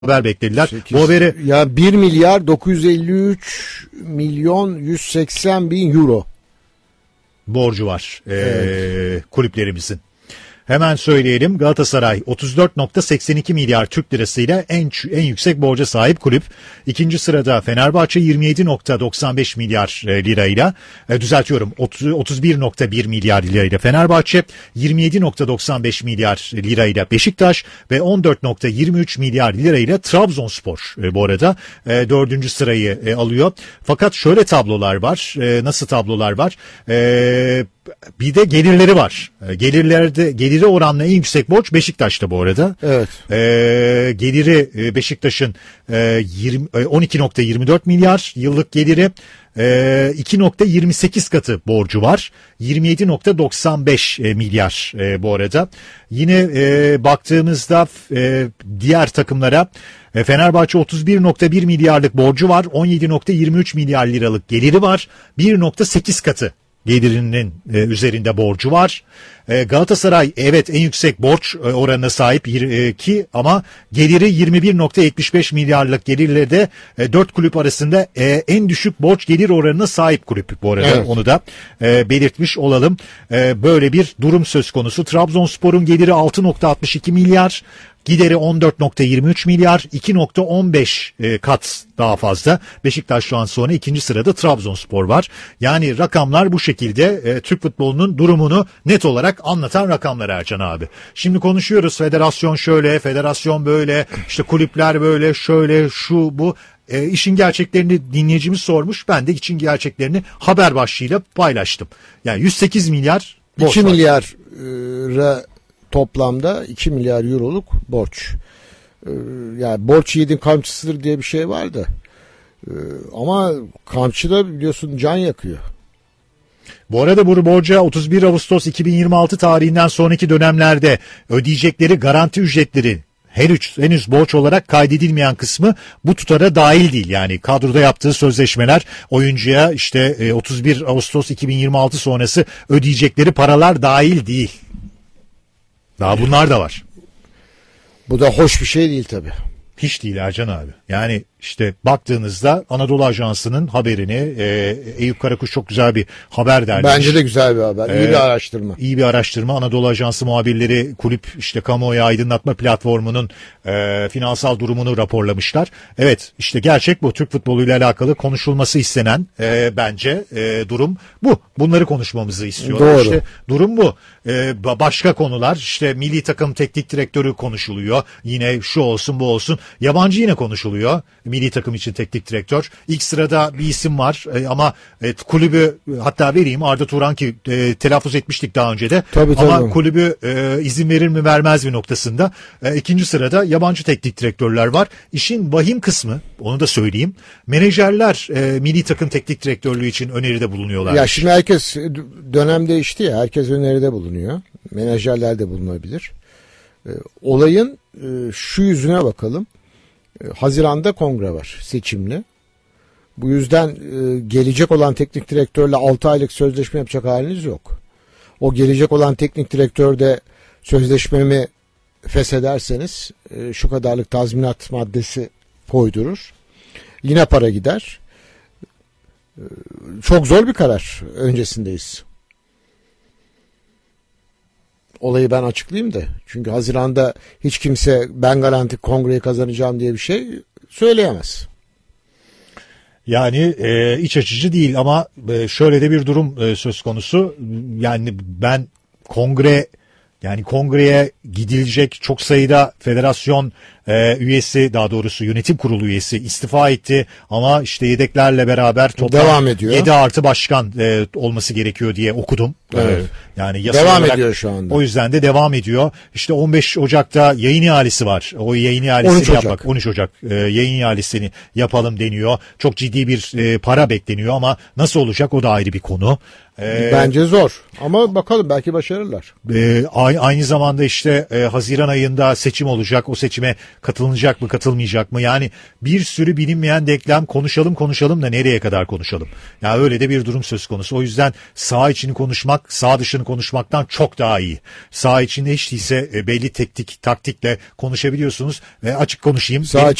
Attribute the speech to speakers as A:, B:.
A: haber beklediler.
B: 8,
A: Bu haberi
B: ya 1 milyar 953 milyon 180 bin euro
A: borcu var
B: Evet.
A: kulüplerimizin. Hemen söyleyelim, Galatasaray 34.82 milyar Türk lirasıyla en yüksek borca sahip kulüp. İkinci sırada Fenerbahçe 27.95 milyar lirayla, düzeltiyorum 31.1 milyar lirayla Fenerbahçe, 27.95 milyar lirayla Beşiktaş ve 14.23 milyar lirayla Trabzonspor bu arada dördüncü sırayı alıyor. Fakat şöyle tablolar var. Nasıl tablolar var? Bir de gelirleri var. Geliri oranla en yüksek borç Beşiktaş'ta bu arada.
B: Evet.
A: Geliri Beşiktaş'ın 12.24 milyar yıllık geliri. 2.28 katı borcu var. 27.95 milyar bu arada. Yine baktığımızda diğer takımlara Fenerbahçe 31.1 milyarlık borcu var. 17.23 milyar liralık geliri var. 1.8 katı gelirinin üzerinde borcu var. Galatasaray evet en yüksek borç oranına sahip ki ama geliri 21.75 milyarlık gelirle de 4 kulüp arasında en düşük borç gelir oranına sahip kulüp bu arada. Evet. Onu da belirtmiş olalım. Böyle bir durum söz konusu. Trabzonspor'un geliri 6.62 milyar. Gideri 14.23 milyar, 2.15 kat daha fazla. Beşiktaş şu an sonra ikinci sırada, Trabzonspor var. Yani rakamlar bu şekilde, Türk futbolunun durumunu net olarak anlatan rakamlar Ercan abi. Şimdi konuşuyoruz, federasyon şöyle, federasyon böyle, işte kulüpler böyle, şöyle, şu bu. İşin gerçeklerini dinleyicimiz sormuş. Ben de işin gerçeklerini haber başlığıyla paylaştım. Yani 108 milyar borç
B: 2
A: var.
B: milyar toplamda 2 milyar euroluk borç. Yani borç yiğidin kamçısıdır diye bir şey vardı. Ama kamçı da biliyorsun can yakıyor.
A: Bu arada bu borca 31 Ağustos 2026 tarihinden sonraki dönemlerde ödeyecekleri garanti ücretleri henüz borç olarak kaydedilmeyen kısmı bu tutara dahil değil. Yani kadroda yaptığı sözleşmeler, oyuncuya işte 31 Ağustos 2026 sonrası ödeyecekleri paralar dahil değil. Daha bunlar da var.
B: Bu da hoş bir şey değil tabii.
A: Hiç değil Ercan abi. Yani işte baktığınızda Anadolu Ajansı'nın haberini, Eyüp Karakuş çok güzel bir haber dermiş.
B: Bence de güzel bir haber. İyi bir araştırma.
A: İyi bir araştırma. Anadolu Ajansı muhabirleri kulüp işte kamuoyu aydınlatma platformunun finansal durumunu raporlamışlar. Evet, işte gerçek bu. Türk futboluyla alakalı konuşulması istenen bence durum bu. Bunları konuşmamızı istiyorlar.
B: Doğru.
A: İşte durum bu. Başka konular, işte milli takım teknik direktörü konuşuluyor. Yine şu olsun bu olsun. Yabancı yine konuşuluyor. Milli takım için teknik direktör. İlk sırada bir isim var ama kulübü, hatta vereyim, Arda Turan, ki telaffuz etmiştik daha önce de.
B: Tabii.
A: Ama kulübü izin verir mi vermez mi noktasında. İkinci sırada yabancı teknik direktörler var. İşin vahim kısmı, onu da söyleyeyim, menajerler milli takım teknik direktörlüğü için öneride bulunuyorlar.
B: Ya şimdi herkes, dönem değişti ya, herkes öneride bulunuyor. Menajerler de bulunabilir. Olayın şu yüzüne bakalım. Haziran'da kongre var, seçimli. Bu yüzden gelecek olan teknik direktörle 6 aylık sözleşme yapacak haliniz yok. O gelecek olan teknik direktör de sözleşmemi feshederseniz şu kadarlık tazminat maddesi koydurur. Yine para gider. Çok zor bir karar öncesindeyiz. Olayı ben açıklayayım da. Çünkü Haziran'da hiç kimse ben garanti kongreyi kazanacağım diye bir şey söyleyemez.
A: Yani iç açıcı değil ama şöyle de bir durum söz konusu. Yani ben kongreye gidilecek çok sayıda federasyon üyesi, daha doğrusu yönetim kurulu üyesi istifa etti ama işte yedeklerle beraber toplam
B: devam ediyor.
A: 7 artı başkan olması gerekiyor diye okudum.
B: Evet.
A: Yani yasal
B: devam
A: olarak,
B: ediyor şu anda.
A: o yüzden de devam ediyor. İşte 15 Ocak'ta yayın ihalesi var. O yayın ihalesini yapmak. 13 Ocak yayın ihalesini yapalım deniyor. Çok ciddi bir para bekleniyor ama nasıl olacak o da ayrı bir konu.
B: Bence zor ama bakalım, belki başarırlar.
A: Aynı zamanda işte Haziran ayında seçim olacak. O seçime katılınacak mı, katılmayacak mı? Yani bir sürü bilinmeyen denklem, konuşalım da nereye kadar konuşalım? Ya öyle de bir durum söz konusu. O yüzden saha içini konuşmak konuşmak sağ dışını konuşmaktan çok daha iyi. Sağ içinde hiç değilse belli taktikle konuşabiliyorsunuz ve açık konuşayım.
B: Sağ